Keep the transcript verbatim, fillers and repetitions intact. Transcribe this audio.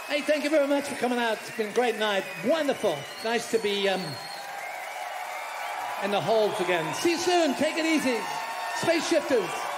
Hey, thank you very much for coming out. It's been a great night. Wonderful. Nice to be um, in the halls again. See you soon. Take it easy. Space Shifters.